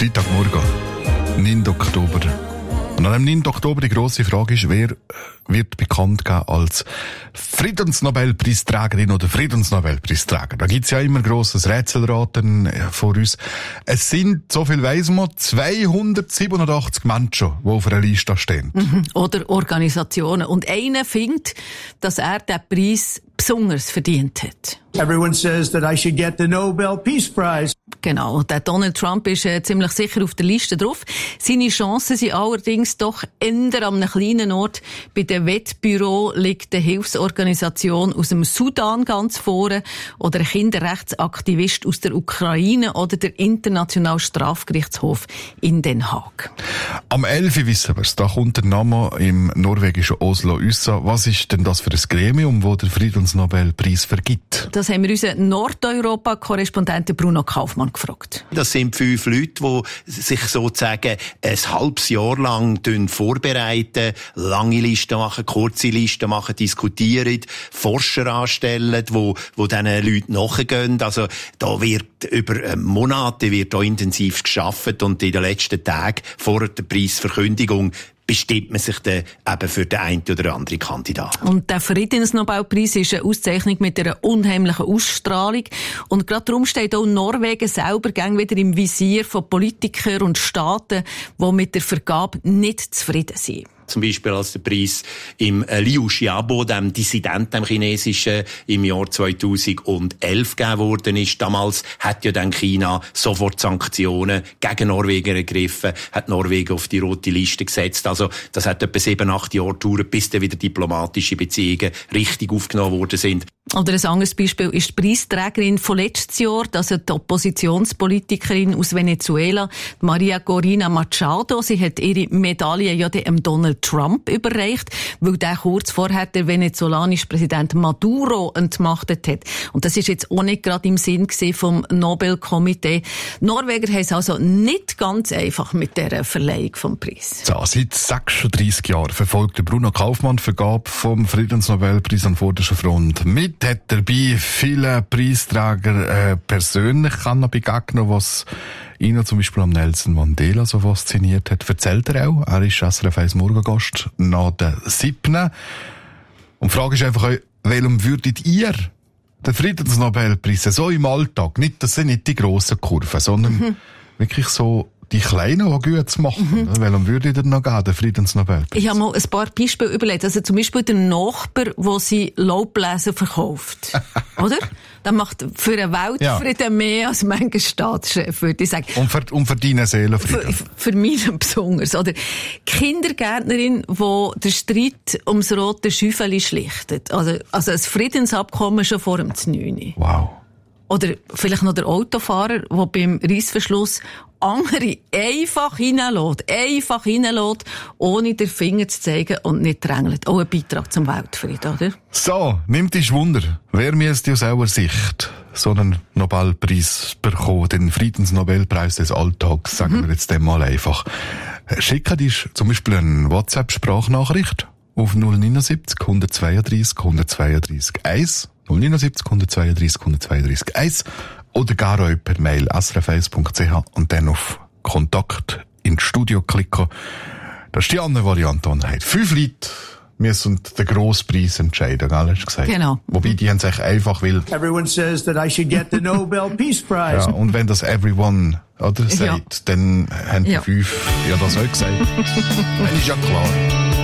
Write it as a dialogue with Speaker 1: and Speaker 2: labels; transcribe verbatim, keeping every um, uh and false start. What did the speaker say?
Speaker 1: Freitagmorgen, neunten Oktober. Und an dem neunten Oktober die grosse Frage ist, wer wird bekannt geben als Friedensnobelpreisträgerin oder Friedensnobelpreisträger. Da gibt's ja immer grosses Rätselraten vor uns. Es sind, so viel weiss man, zweihundertsiebenundachtzig Menschen, die auf einer Liste stehen.
Speaker 2: Mhm. Oder Organisationen. Und einer findet, dass er den Preis besonders verdient hat.
Speaker 3: Everyone says that I should get the Nobel Peace Prize.
Speaker 2: Genau, der Donald Trump ist äh, ziemlich sicher auf der Liste drauf. Seine Chancen sind allerdings doch eher an einem kleinen Ort. Bei dem Wettbüro liegt eine Hilfsorganisation aus dem Sudan ganz vorne oder ein Kinderrechtsaktivist aus der Ukraine oder der Internationale Strafgerichtshof in Den Haag.
Speaker 1: Am elf wissen wir es, da kommt der Name im norwegischen Oslo raus. Was ist denn das für ein Gremium, das der Friedensnobelpreis vergibt?
Speaker 2: Das haben wir unseren Nordeuropa-Korrespondenten Bruno Kaufmann gefragt.
Speaker 4: Das sind fünf Leute, die sich sozusagen ein halbes Jahr lang vorbereiten, lange Listen machen, kurze Listen machen, diskutieren, Forscher anstellen, wo, wo diesen Leuten nachgehen. Also, da wird über Monate wird da intensiv geschafft und in den letzten Tagen vor der Preisverkündigung bestimmt man sich dann eben für den einen oder anderen Kandidaten.
Speaker 2: Und der Friedensnobelpreis ist eine Auszeichnung mit einer unheimlichen Ausstrahlung. Und gerade darum steht auch Norwegen selber gern wieder im Visier von Politikern und Staaten, die mit der Vergabe nicht zufrieden sind.
Speaker 4: Zum Beispiel als der Preis im Liu Xiaobo, dem Dissidenten, dem Chinesischen, im Jahr zweitausendelf gegeben worden ist. Damals hat ja dann China sofort Sanktionen gegen Norwegen ergriffen, hat Norwegen auf die rote Liste gesetzt. Also, das hat etwa sieben, acht Jahre gedauert, bis dann wieder diplomatische Beziehungen richtig aufgenommen worden sind.
Speaker 2: Oder ein anderes Beispiel ist die Preisträgerin von letztes Jahr, also die Oppositionspolitikerin aus Venezuela, Maria Corina Machado. Sie hat ihre Medaille ja dem Donald Trump überreicht, weil der kurz vorher der venezolanische Präsident Maduro entmachtet hat. Und das ist jetzt auch nicht gerade im Sinn vom Nobelkomitee. Norweger haben es also nicht ganz einfach mit der Verleihung vom Preis.
Speaker 1: So, seit sechsunddreissig Jahren verfolgt Bruno Kaufmann die Vergabe vom Friedensnobelpreis an vorderster Front. Mit hat dabei viele Preisträger äh, persönlich kann er begegnen, was ihn zum Beispiel am Nelson Mandela so fasziniert hat. Erzählt er auch. Er ist S R F eins Morgengast nach der siebten. Und die Frage ist einfach, welchem würdet ihr den Friedensnobelpreis so im Alltag, nicht, das sind nicht die grossen Kurven, sondern mhm. wirklich so die Kleinen, die gut zu machen. Mhm. Welchem würde ich denn noch geben, den Friedensnobelpreis?
Speaker 2: Ich habe mal ein paar Beispiele überlegt. Also zum Beispiel der Nachbar, der sie Laubbläser verkauft. Oder? Der macht für den Weltfrieden ja. mehr als mancher Staatschef, würde ich sagen.
Speaker 1: Und für, und für deine Seelenfrieden?
Speaker 2: Für, für mich besonders. Oder Kindergärtnerin, die den Streit ums rote Schäufeli schlichtet. Also, also ein Friedensabkommen schon vor dem neun.
Speaker 1: Wow.
Speaker 2: Oder vielleicht noch der Autofahrer, der beim Reissverschluss andere einfach reinlässt, einfach reinlässt, ohne den Finger zu zeigen und nicht drängelt. Auch ein Beitrag zum Weltfrieden, oder?
Speaker 1: So, nimmt dich Wunder. Wer müsste aus eurer Sicht so einen Nobelpreis bekommen, den Friedensnobelpreis des Alltags, sagen mhm. wir jetzt dem mal einfach. Schickt dich zum Beispiel eine WhatsApp-Sprachnachricht auf null neunundsiebzig, hundertzweiunddreissig, hundertzweiunddreissig eins. null neunundsiebzig, hundertzweiunddreissig, hundertzweiunddreissig eins oder gar auch per Mail s r f eins punkt c h und dann auf Kontakt ins Studio klicken. Das ist die andere Variante, die man hat. Fünf Leute müssen den Grosspreis entscheiden, gell, hast du gesagt?
Speaker 2: Genau.
Speaker 1: Wobei die haben sich einfach will.
Speaker 3: Everyone says that I should get the Nobel Peace Prize.
Speaker 1: Ja, und wenn das everyone, oder, sagt,
Speaker 2: ja.
Speaker 1: dann haben die
Speaker 2: ja.
Speaker 1: fünf ja das auch gesagt. Dann ist ja klar.